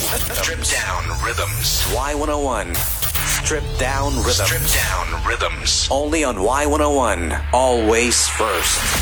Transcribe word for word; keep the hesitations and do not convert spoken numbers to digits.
Strip down rhythms. Y one oh one. Strip down rhythms. Strip down rhythms. Only on Y one oh one. Always first.